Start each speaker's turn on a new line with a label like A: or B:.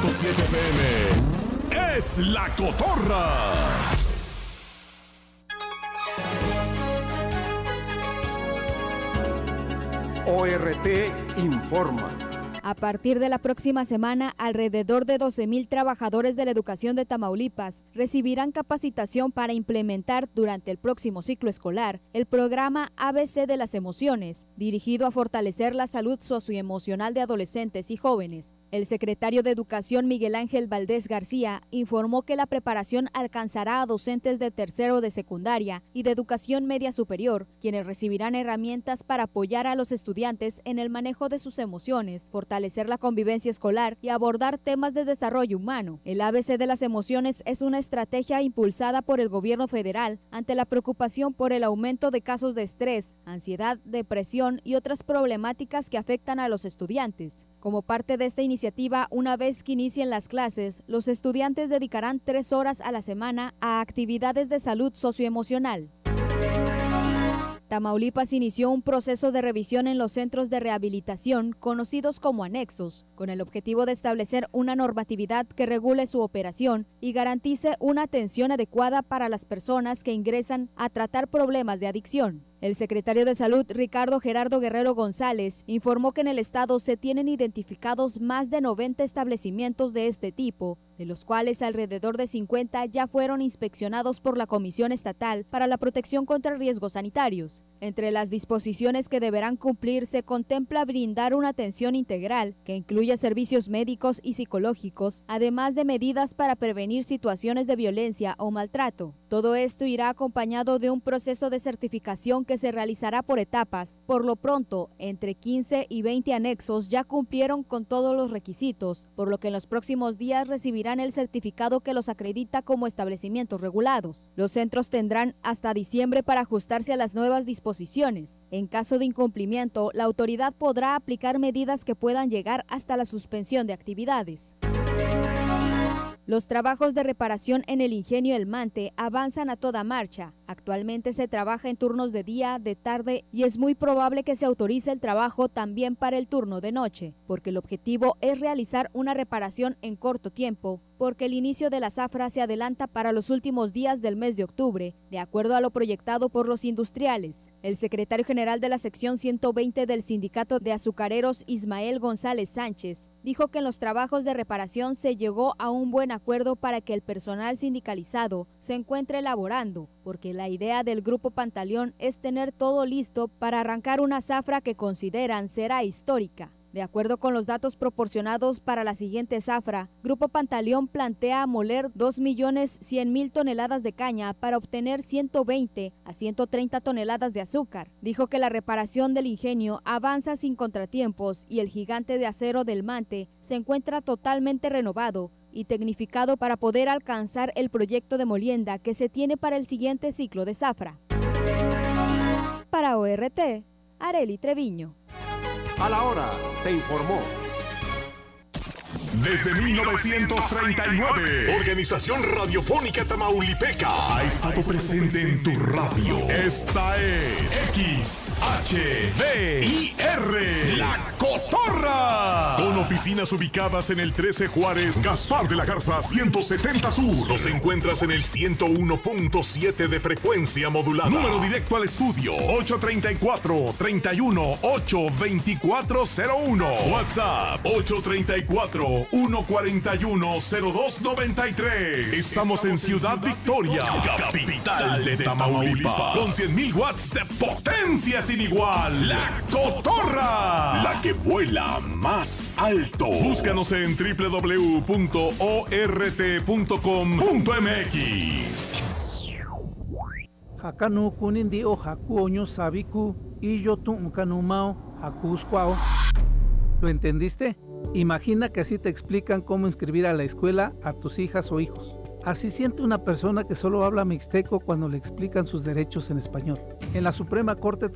A: FM es La Cotorra.
B: ORT informa.
C: A partir de la próxima semana, alrededor de 12,000 trabajadores de la educación de Tamaulipas recibirán capacitación para implementar durante el próximo ciclo escolar el programa ABC de las emociones, dirigido a fortalecer la salud socioemocional de adolescentes y jóvenes. El secretario de Educación, Miguel Ángel Valdés García, informó que la preparación alcanzará a docentes de tercero de secundaria y de educación media superior, quienes recibirán herramientas para apoyar a los estudiantes en el manejo de sus emociones, fortalecer la convivencia escolar y abordar temas de desarrollo humano. El ABC de las emociones es una estrategia impulsada por el gobierno federal ante la preocupación por el aumento de casos de estrés, ansiedad, depresión y otras problemáticas que afectan a los estudiantes. Como parte de esta iniciativa, una vez que inicien las clases, los estudiantes dedicarán 3 horas a la semana a actividades de salud socioemocional. Tamaulipas inició un proceso de revisión en los centros de rehabilitación, conocidos como anexos, con el objetivo de establecer una normatividad que regule su operación y garantice una atención adecuada para las personas que ingresan a tratar problemas de adicción. El secretario de Salud, Ricardo Gerardo Guerrero González, informó que en el estado se tienen identificados más de 90 establecimientos de este tipo, de los cuales alrededor de 50 ya fueron inspeccionados por la Comisión Estatal para la Protección contra Riesgos Sanitarios. Entre las disposiciones que deberán cumplir se contempla brindar una atención integral que incluya servicios médicos y psicológicos, además de medidas para prevenir situaciones de violencia o maltrato. Todo esto irá acompañado de un proceso de certificación que se realizará por etapas. Por lo pronto, entre 15 y 20 anexos ya cumplieron con todos los requisitos, por lo que en los próximos días recibirán el certificado que los acredita como establecimientos regulados. Los centros tendrán hasta diciembre para ajustarse a las nuevas disposiciones. En caso de incumplimiento, la autoridad podrá aplicar medidas que puedan llegar hasta la suspensión de actividades. Los trabajos de reparación en el ingenio El Mante avanzan a toda marcha. Actualmente se trabaja en turnos de día, de tarde y es muy probable que se autorice el trabajo también para el turno de noche, porque el objetivo es realizar una reparación en corto tiempo, porque el inicio de la zafra se adelanta para los últimos días del mes de octubre, de acuerdo a lo proyectado por los industriales. El secretario general de la sección 120 del Sindicato de Azucareros, Ismael González Sánchez, dijo que en los trabajos de reparación se llegó a un buen acuerdo para que el personal sindicalizado se encuentre elaborando, porque la idea del Grupo Pantaleón es tener todo listo para arrancar una zafra que consideran será histórica. De acuerdo con los datos proporcionados para la siguiente zafra, Grupo Pantaleón plantea moler 2.100.000 toneladas de caña para obtener 120 a 130 toneladas de azúcar. Dijo que la reparación del ingenio avanza sin contratiempos y el gigante de acero del Mante se encuentra totalmente renovado y tecnificado para poder alcanzar el proyecto de molienda que se tiene para el siguiente ciclo de zafra. Para ORT, Arely Treviño.
B: A la hora, te informó.
A: Desde 1939, Organización Radiofónica Tamaulipeca ha estado presente en tu radio. Esta es XHDIR, La Cotorra. Con oficinas ubicadas en el 13 Juárez, Gaspar de la Garza 170 Sur. Nos encuentras en el 101.7 de frecuencia modulada. Número directo al estudio 834-318-2401. WhatsApp 834-141-0293. Estamos en Ciudad Victoria, capital de Tamaulipas, con 100.000 watts de potencia sin igual. La Cotorra, la que vuela más alto. Búscanos en www.ort.com.mx.
D: Hakanu kunindi o haku oño sabiku y yo tu kanumao hakuskwao. ¿Lo entendiste? Imagina que así te explican cómo inscribir a la escuela a tus hijas o hijos. Así siente una persona que solo habla mixteco cuando le explican sus derechos en español. En la Suprema Corte